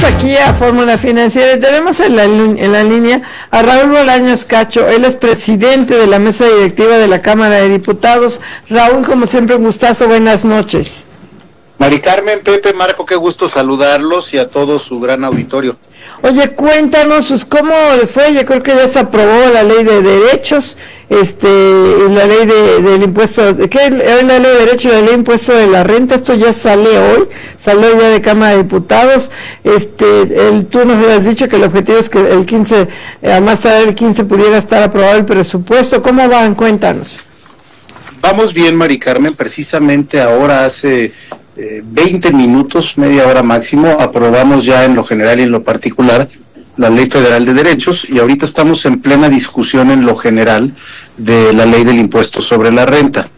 aquí a Fórmula Financiera. Tenemos en la línea a Raúl Bolaños Cacho. Él es presidente de la mesa directiva de la Cámara de Diputados. Raúl, como siempre, un gustazo. Buenas noches. Mari Carmen, Pepe, Marco, qué gusto saludarlos y a todo su gran auditorio. Oye, cuéntanos, pues, ¿cómo les fue? Yo creo que ya se aprobó la ley de derechos, la ley del impuesto, ¿qué es la ley de derechos y la ley de impuesto de la renta? Esto ya sale hoy, salió ya de Cámara de Diputados. Tú nos habías dicho que el objetivo es que el 15, a más tarde el 15 pudiera estar aprobado el presupuesto. ¿Cómo van? Cuéntanos. Vamos bien, Mari Carmen, precisamente ahora hace 20 minutos, media hora máximo, aprobamos ya en lo general y en lo particular la Ley Federal de Derechos, y ahorita estamos en plena discusión en lo general de la Ley del Impuesto sobre la Renta.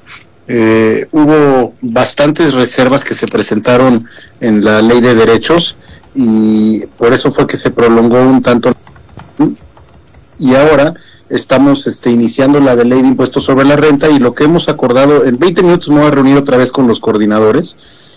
Hubo bastantes reservas que se presentaron en la Ley de Derechos y por eso fue que se prolongó un tanto, y ahora estamos iniciando la de Ley de Impuestos sobre la Renta, y lo que hemos acordado, en 20 minutos me voy a reunir otra vez con los coordinadores.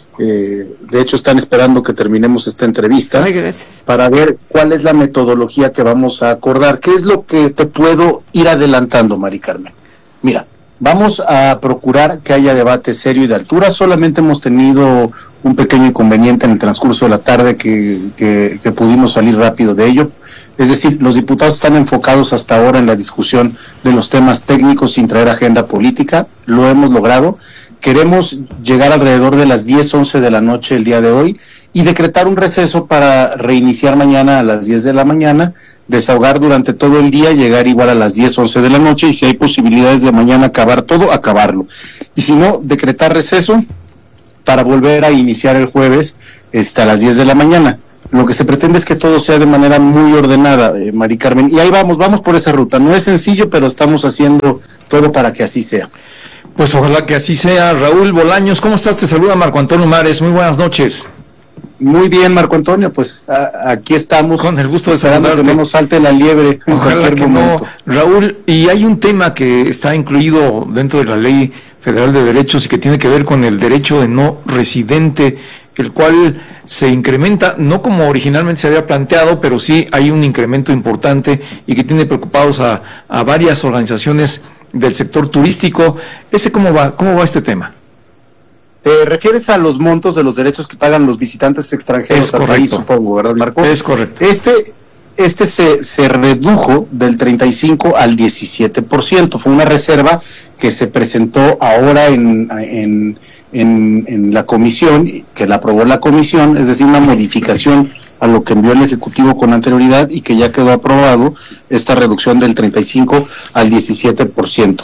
De hecho están esperando que terminemos esta entrevista. Ay, gracias. Para ver cuál es la metodología que vamos a acordar. ¿Qué es lo que te puedo ir adelantando, Mari Carmen? Mira, vamos a procurar que haya debate serio y de altura. Solamente hemos tenido un pequeño inconveniente en el transcurso de la tarde que pudimos salir rápido de ello. Es decir, los diputados están enfocados hasta ahora en la discusión de los temas técnicos sin traer agenda política. Lo hemos logrado. Queremos llegar alrededor de las 10, 11 de la noche el día de hoy y decretar un receso para reiniciar mañana a las 10 de la mañana, desahogar durante todo el día, llegar igual a las 10, 11 de la noche, y si hay posibilidades de mañana acabar todo, acabarlo. Y si no, decretar receso para volver a iniciar el jueves a las 10 de la mañana. Lo que se pretende es que todo sea de manera muy ordenada, Mari Carmen, y ahí vamos por esa ruta. No es sencillo, pero estamos haciendo todo para que así sea. Pues ojalá que así sea. Raúl Bolaños, ¿cómo estás? Te saluda Marco Antonio Mares, muy buenas noches. Muy bien, Marco Antonio, pues aquí estamos. Con el gusto de esperando saludarte. que no nos salte la liebre. Ojalá que momento. No, Raúl, y hay un tema que está incluido dentro de la Ley Federal de Derechos y que tiene que ver con el derecho de no residente, el cual se incrementa, no como originalmente se había planteado, pero sí hay un incremento importante y que tiene preocupados a varias organizaciones del sector turístico. ¿Cómo va este tema? ¿Te refieres a los montos de los derechos que pagan los visitantes extranjeros al país, supongo, verdad, Marco? Es correcto. Este se redujo del 35 al 17%. Fue una reserva que se presentó ahora en la comisión, que la aprobó la comisión, es decir, una modificación a lo que envió el Ejecutivo con anterioridad y que ya quedó aprobado, esta reducción del 35 al 17%.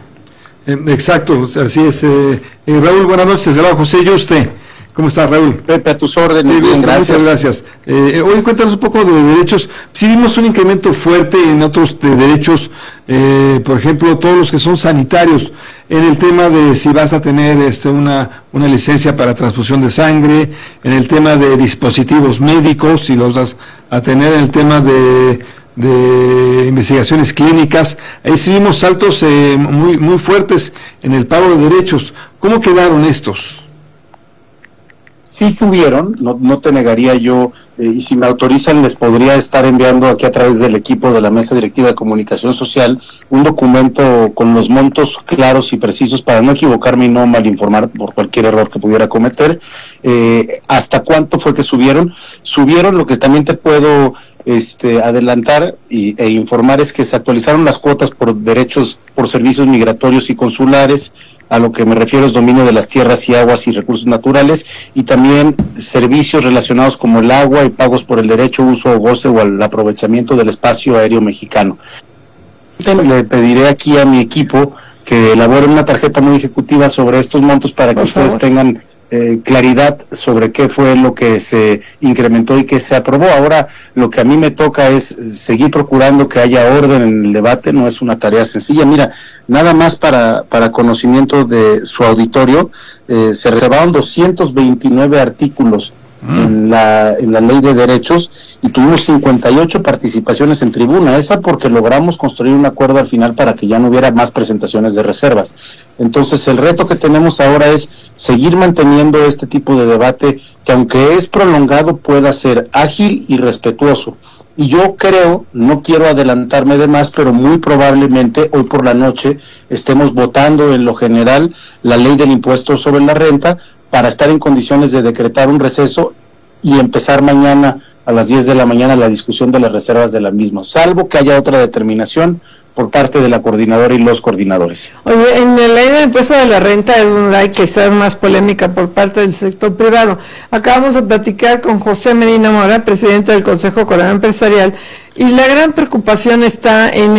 Exacto, así es. Raúl, buenas noches, desde abajo, José, yo usted. ¿Cómo está, Raúl? Pepe, a tus órdenes. Sí, bien, gracias. Muchas gracias. Hoy cuéntanos un poco de derechos. Sí vimos un incremento fuerte en otros de derechos, por ejemplo, todos los que son sanitarios, en el tema de si vas a tener una licencia para transfusión de sangre, en el tema de dispositivos médicos, si los vas a tener, en el tema de investigaciones clínicas. Ahí sí vimos saltos muy, muy fuertes en el pago de derechos. ¿Cómo quedaron estos? Sí subieron, no te negaría yo, y si me autorizan les podría estar enviando aquí a través del equipo de la Mesa Directiva de Comunicación Social un documento con los montos claros y precisos para no equivocarme y no malinformar por cualquier error que pudiera cometer. ¿Hasta cuánto fue que subieron? Subieron, lo que también te puedo adelantar e informar es que se actualizaron las cuotas por derechos por servicios migratorios y consulares. A lo que me refiero es dominio de las tierras y aguas y recursos naturales, y también servicios relacionados como el agua y pagos por el derecho, uso o goce o el aprovechamiento del espacio aéreo mexicano. Le pediré aquí a mi equipo que elabore una tarjeta muy ejecutiva sobre estos montos para que ustedes tengan claridad sobre qué fue lo que se incrementó y qué se aprobó. Ahora lo que a mí me toca es seguir procurando que haya orden en el debate. No es una tarea sencilla. Mira, nada más para conocimiento de su auditorio, se reservaron 229 artículos en la ley de derechos, y tuvimos 58 participaciones en tribuna, esa porque logramos construir un acuerdo al final para que ya no hubiera más presentaciones de reservas. Entonces el reto que tenemos ahora es seguir manteniendo este tipo de debate que, aunque es prolongado, pueda ser ágil y respetuoso. Y yo creo, no quiero adelantarme de más, pero muy probablemente hoy por la noche estemos votando en lo general la ley del impuesto sobre la renta para estar en condiciones de decretar un receso y empezar mañana a las 10 de la mañana la discusión de las reservas de la misma, salvo que haya otra determinación por parte de la coordinadora y los coordinadores. Oye, en la ley del impuesto de la renta es donde hay quizás más polémica por parte del sector privado. Acabamos de platicar con José Medina Mora, presidente del Consejo Coordinador Empresarial, y la gran preocupación está en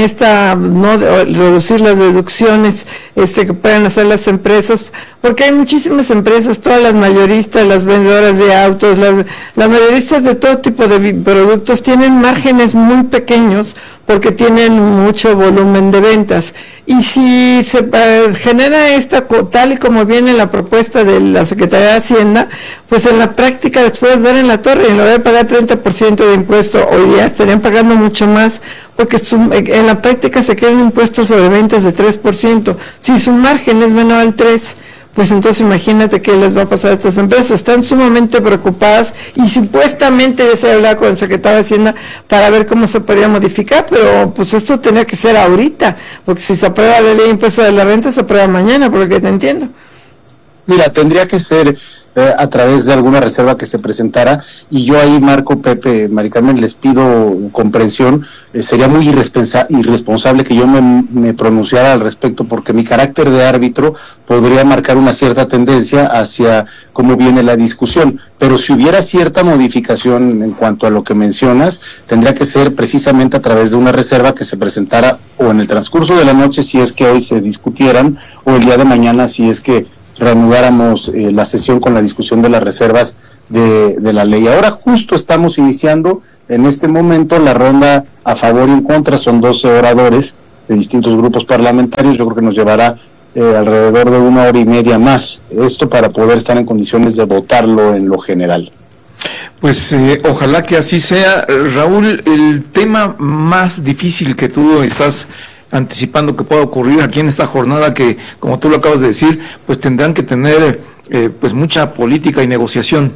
reducir las deducciones que puedan hacer las empresas, porque hay muchísimas empresas, todas las mayoristas, las vendedoras de autos, las mayoristas de todo tipo de productos tienen márgenes muy pequeños porque tienen mucho volumen de ventas. Y si se genera tal y como viene la propuesta de la Secretaría de Hacienda, pues en la práctica les puedes dar en la torre, y en lugar de pagar 30% de impuesto, hoy día estarían pagando mucho más, porque en la práctica se queda un impuesto sobre ventas de 3%. Si su margen es menor al 3%, pues entonces imagínate qué les va a pasar a estas empresas. Están sumamente preocupadas y supuestamente ya se hablaba con el secretario de Hacienda para ver cómo se podría modificar, pero pues esto tenía que ser ahorita, porque si se aprueba la ley de impuesto de la renta, se aprueba mañana, por lo que te entiendo. Mira, tendría que ser a través de alguna reserva que se presentara, y yo ahí, Marco, Pepe, Mari Carmen, les pido comprensión. Sería muy irresponsable que yo me pronunciara al respecto, porque mi carácter de árbitro podría marcar una cierta tendencia hacia cómo viene la discusión, pero si hubiera cierta modificación en cuanto a lo que mencionas, tendría que ser precisamente a través de una reserva que se presentara o en el transcurso de la noche, si es que hoy se discutieran, o el día de mañana, si es que reanudáramos la sesión con la discusión de las reservas de la ley. Ahora justo estamos iniciando en este momento la ronda a favor y en contra. Son 12 oradores de distintos grupos parlamentarios. Yo creo que nos llevará alrededor de 1 hora y media más, esto para poder estar en condiciones de votarlo en lo general. Pues ojalá que así sea. Raúl, el tema más difícil que tú estás anticipando que pueda ocurrir aquí en esta jornada, que como tú lo acabas de decir, pues tendrán que tener pues mucha política y negociación.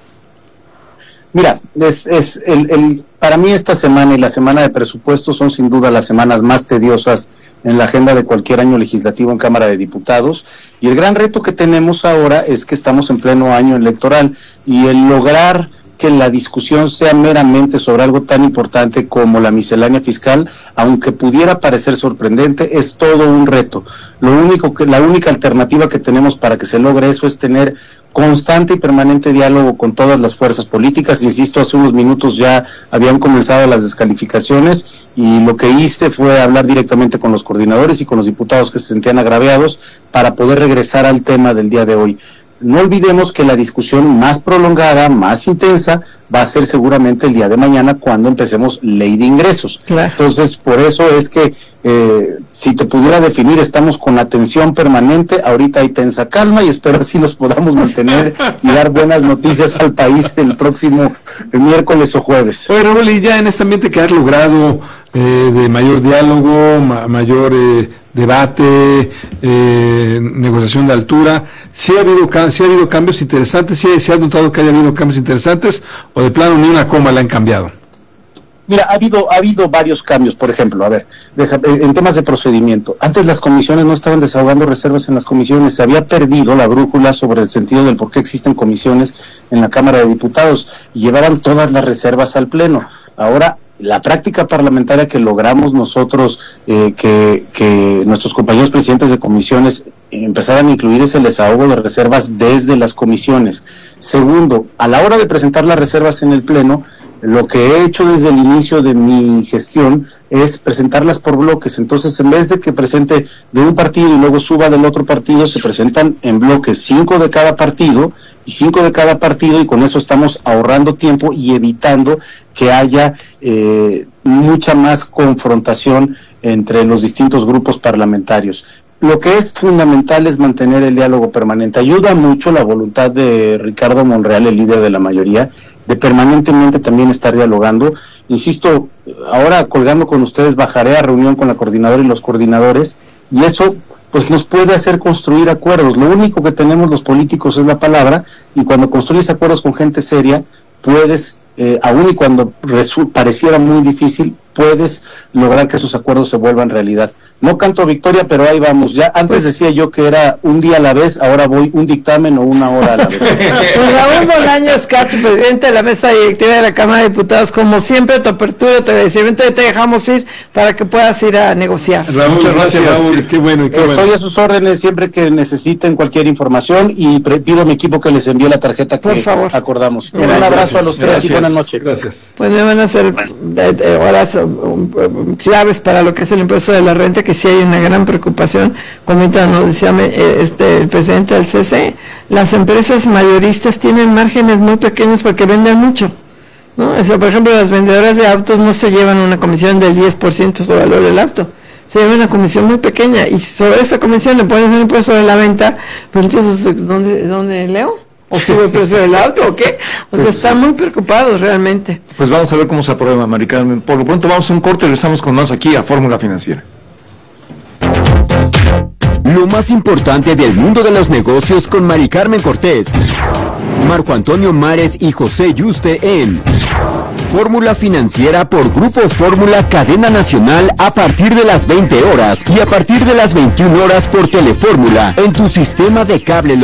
Mira, para mí esta semana y la semana de presupuestos son sin duda las semanas más tediosas en la agenda de cualquier año legislativo en Cámara de Diputados, y el gran reto que tenemos ahora es que estamos en pleno año electoral, y el lograr que la discusión sea meramente sobre algo tan importante como la miscelánea fiscal, aunque pudiera parecer sorprendente, es todo un reto. La única alternativa que tenemos para que se logre eso es tener constante y permanente diálogo con todas las fuerzas políticas. Insisto, hace unos minutos ya habían comenzado las descalificaciones, y lo que hice fue hablar directamente con los coordinadores y con los diputados que se sentían agraviados para poder regresar al tema del día de hoy. No olvidemos que la discusión más prolongada, más intensa, va a ser seguramente el día de mañana, cuando empecemos ley de ingresos. Claro. Entonces, por eso es que, si te pudiera definir, estamos con atención permanente. Ahorita hay tensa calma, y espero así nos podamos mantener y dar buenas noticias al país el próximo miércoles o jueves. Oye, Raúl, y ya en este ambiente que has logrado de mayor diálogo, mayor debate, negociación de altura, ¿sí ha habido cambios interesantes? ¿Sí has notado que haya habido cambios interesantes, o de plano ni una coma la han cambiado? Mira, ha habido varios cambios. Por ejemplo, en temas de procedimiento, antes las comisiones no estaban desahogando reservas en las comisiones, se había perdido la brújula sobre el sentido del por qué existen comisiones en la Cámara de Diputados, y llevaban todas las reservas al Pleno. Ahora, la práctica parlamentaria que logramos nosotros, que nuestros compañeros presidentes de comisiones empezaran a incluir ese desahogo de reservas desde las comisiones. Segundo, a la hora de presentar las reservas en el Pleno, lo que he hecho desde el inicio de mi gestión es presentarlas por bloques. Entonces, en vez de que presente de un partido y luego suba del otro partido, se presentan en bloques 5 de cada partido y 5 de cada partido, y con eso estamos ahorrando tiempo y evitando que haya mucha más confrontación entre los distintos grupos parlamentarios. lo que es fundamental es mantener el diálogo permanente. Ayuda mucho la voluntad de Ricardo Monreal, el líder de la mayoría, de permanentemente también estar dialogando. Insisto, ahora colgando con ustedes bajaré a reunión con la coordinadora y los coordinadores, y eso pues nos puede hacer construir acuerdos. Lo único que tenemos los políticos es la palabra, y cuando construyes acuerdos con gente seria, puedes, aun y cuando pareciera muy difícil, puedes lograr que esos acuerdos se vuelvan realidad. No canto victoria, pero ahí vamos. Ya antes decía yo que era un día a la vez, ahora voy un dictamen o una hora a la vez. Pues Raúl Bolaños Cacho, presidente de la mesa directiva de la Cámara de Diputados, como siempre, tu apertura, tu agradecimiento, y te dejamos ir para que puedas ir a negociar. Raúl, muchas gracias, Raúl, qué bueno. Estoy a sus órdenes siempre que necesiten cualquier información, y pido a mi equipo que les envíe la tarjeta que acordamos. Gracias. Un abrazo a los tres y buenas noches. Gracias. Pues me van a hacer horas claves para lo que es el impuesto de la renta, que sí hay una gran preocupación, como nos decía el presidente del CC. Las empresas mayoristas tienen márgenes muy pequeños porque venden mucho, ¿no? O sea, por ejemplo, las vendedoras de autos no se llevan una comisión del 10% sobre el valor del auto, se lleva una comisión muy pequeña, y sobre esa comisión le pones un impuesto de la venta, pues entonces, ¿dónde leo? ¿O sube el precio del auto o qué? O sea, están muy preocupados realmente. Pues vamos a ver cómo se aprueba, Mari Carmen. Por lo pronto vamos a un corte y regresamos con más aquí a Fórmula Financiera. Lo más importante del mundo de los negocios con Mari Carmen Cortés, Marco Antonio Mares y José Yuste en Fórmula Financiera por Grupo Fórmula Cadena Nacional, a partir de las 20 horas y a partir de las 21 horas por Telefórmula en tu sistema de cable